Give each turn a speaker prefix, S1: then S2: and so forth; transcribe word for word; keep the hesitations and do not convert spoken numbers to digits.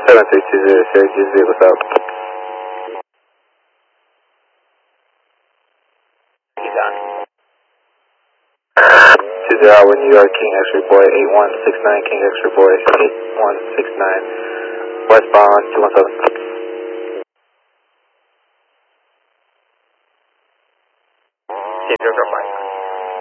S1: seven three two zero, Syracuse, vehicle stop.
S2: He's on.
S1: two zero, New York, King X-ray boy, eight one six nine, King X-ray boy, eight one six nine, westbound, two one seven.
S2: Zero, go fine.